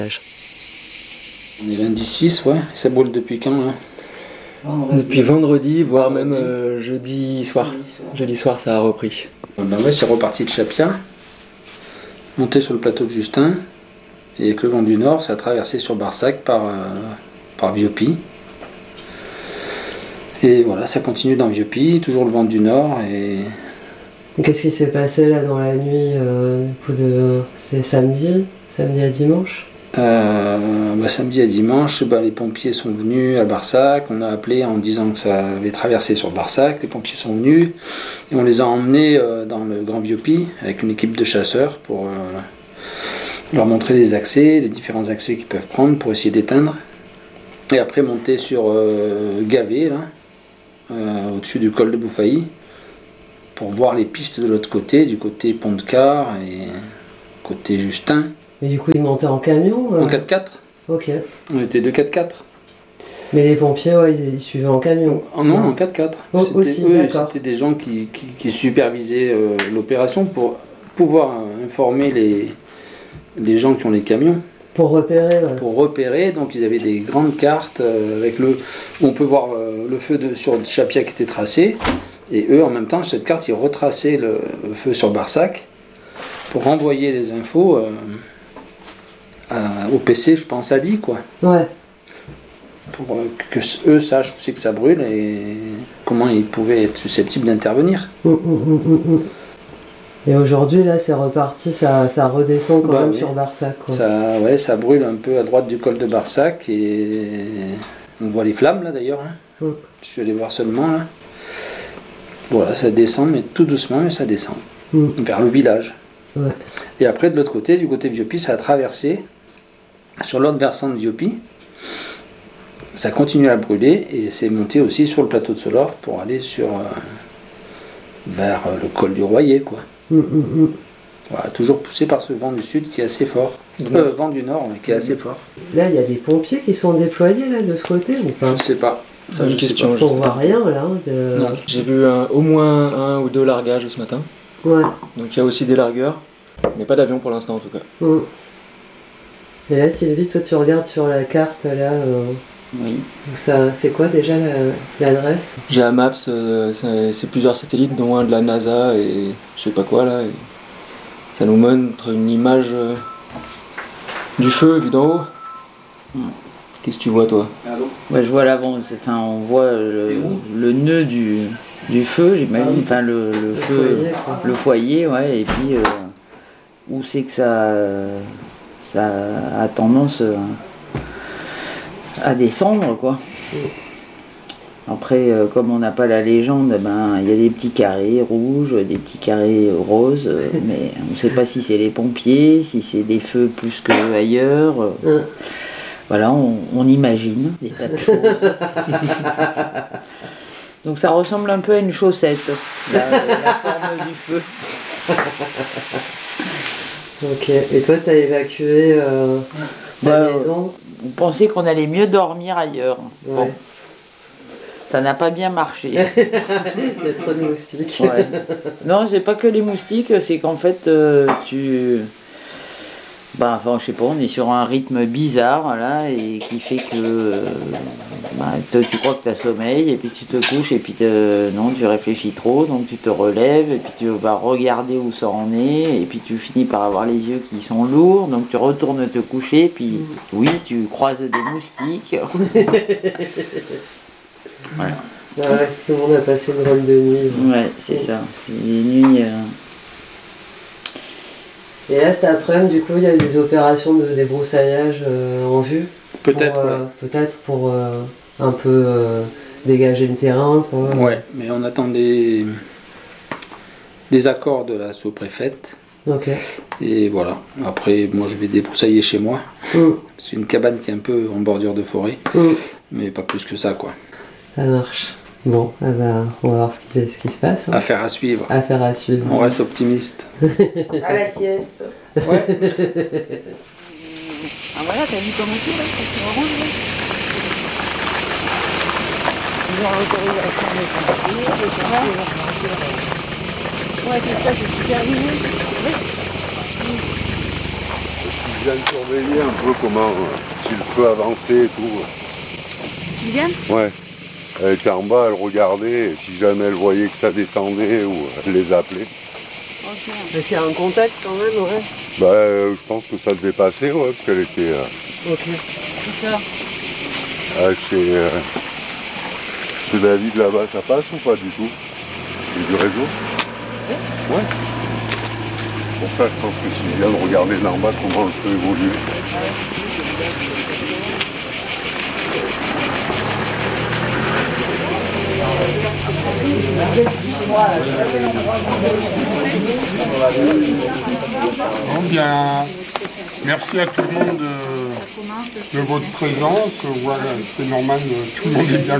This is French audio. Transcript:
On est lundi 6, ouais. Ça brûle depuis quand là? Depuis vendredi, voire même jeudi soir. Jeudi soir, ça a repris. Ben ouais, c'est reparti de Chapia, monté sur le plateau de Justin, et avec le vent du nord, ça a traversé sur Barsac par Viopy. Et voilà, ça continue dans Viopy, toujours le vent du nord. Et qu'est-ce qui s'est passé là dans la nuit c'est samedi à dimanche? Samedi à dimanche, les pompiers sont venus à Barsac. On a appelé en disant que ça avait traversé sur Barsac. Les pompiers sont venus et on les a emmenés dans le Grand Viopy avec une équipe de chasseurs pour leur montrer les accès, les différents accès qu'ils peuvent prendre pour essayer d'éteindre. Et après monter sur Gavé, là, au-dessus du col de Bouffailly, pour voir les pistes de l'autre côté, du côté Pont de Car et côté Justin. Et du coup, ils montaient en camion En 4x4. Ok. On était 2 4x4. Mais les pompiers, ouais, ils suivaient en camion. Oh non, en 4x4. Aussi, c'était des gens qui supervisaient l'opération pour pouvoir informer les gens qui ont les camions. Pour repérer, ouais. Pour repérer, donc ils avaient des grandes cartes avec où on peut voir le feu sur Chapia qui était tracé. Et eux, en même temps, cette carte, ils retraçaient le feu sur Barsac pour renvoyer les infos au PC, je pense, Adi, quoi. Ouais. Pour que eux sachent où c'est que ça brûle et comment ils pouvaient être susceptibles d'intervenir. Et aujourd'hui, là, c'est reparti, ça redescend quand même sur Barsac, quoi. Ça brûle un peu à droite du col de Barsac et on voit les flammes, là, d'ailleurs. Je suis allé voir seulement, là. Voilà, ça descend, mais tout doucement, mais ça descend. Vers le village. Ouais. Et après, de l'autre côté, du côté de Viopy, ça a traversé sur l'autre versant de Viopy. Ça continue à brûler et c'est monté aussi sur le plateau de Solor pour aller vers le col du Royer, quoi. Voilà, toujours poussé par ce vent du sud qui est assez fort. Vent du nord, mais qui est assez fort. Là, il y a des pompiers qui sont déployés là de ce côté ou pas? Je sais pas. Ça, je sais pas. On voit rien là. Non. J'ai vu au moins 1 ou 2 largages ce matin. Ouais. Donc il y a aussi des largueurs, mais pas d'avion pour l'instant en tout cas. Et là, Sylvie, toi tu regardes sur la carte là. Oui. C'est quoi déjà l'adresse? J'ai un Maps, c'est plusieurs satellites, dont un de la NASA et je sais pas quoi là. Et ça nous montre une image du feu vu d'en haut. Qu'est-ce que tu vois toi? Ouais, je vois l'avant, on voit le nœud du feu, j'imagine, enfin le feu, le foyer, ouais, et puis où c'est que ça a tendance à descendre, quoi. Après, comme on n'a pas la légende, il y a des petits carrés rouges, des petits carrés roses, mais on ne sait pas si c'est les pompiers, si c'est des feux plus qu'ailleurs. Voilà, on imagine des tas de choses. Donc ça ressemble un peu à une chaussette, la forme du feu. Ok, et toi t'as évacué la maison? On pensait qu'on allait mieux dormir ailleurs. Ouais. Bon, ça n'a pas bien marché. Il y a trop de moustiques. Ouais. Non, c'est pas que les moustiques, c'est qu'en fait je sais pas, on est sur un rythme bizarre là et qui fait que tu crois que tu as sommeil et puis tu te couches et puis non, tu réfléchis trop, donc tu te relèves et puis tu vas regarder où ça en est et puis tu finis par avoir les yeux qui sont lourds, donc tu retournes te coucher et puis oui, tu croises des moustiques. Voilà. Ouais, tout le monde a passé une drôle de nuit. Ouais, c'est ça. Les nuits. Et là, cet après-midi, du coup, il y a des opérations de débroussaillage en vue. Peut-être, Peut-être pour un peu dégager le terrain, quoi. Ouais, mais on attend des accords de la sous-préfète. Ok. Et voilà. Après, moi, je vais débroussailler chez moi. C'est une cabane qui est un peu en bordure de forêt. Mais pas plus que ça, quoi. Ça marche. Bon, on va voir ce qui se passe. Hein. Affaire à suivre. Affaire à suivre. On reste optimiste. À la sieste. Ouais. Ah voilà, t'as vu comment c'est là, c'est orange là. Ils ont l'autorisation de construire, de faire. Ouais, c'est ça, c'est supervisé. Oui. viens de surveiller un peu comment, si le feu avançait et tout. Viviane? Ouais. Elle était en bas, elle regardait, et si jamais elle voyait que ça descendait, ou elle les appelait. Est-ce qu'il y a un contact quand même, ouais? Je pense que ça devait passer, ouais, parce qu'elle était... Ok. C'est ça. Chez David là-bas, ça passe ou pas du tout? C'est du réseau? Ouais. Pour ça, je pense que si je viens de regarder d'en bas comment le feu évolue. Bon, bien, merci à tout le monde de votre présence. Voilà, c'est normal, tout le monde est bien